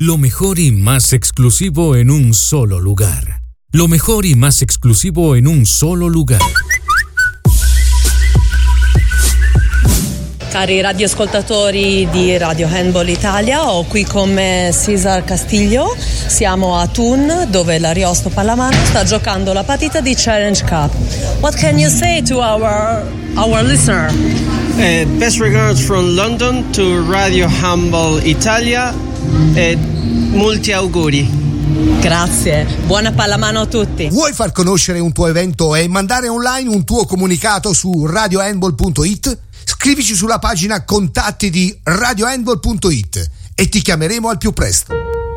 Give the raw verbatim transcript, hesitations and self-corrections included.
Lo mejor y más exclusivo en un solo lugar. Lo mejor y más exclusivo en un solo lugar. Cari radioascoltatori di Radio Handball Italia, ho qui con me Cesar Castillo. Siamo a Thun, dove l'Ariosto Pallamano sta giocando la partita di Challenge Cup. What can you say to our our listener? Uh, best regards from London to Radio Handball Italia e molti auguri. Grazie, buona pallamano a tutti. Vuoi far conoscere un tuo evento e mandare online un tuo comunicato su radio handball punto it? Scrivici sulla pagina contatti di radio handball punto it e ti chiameremo al più presto.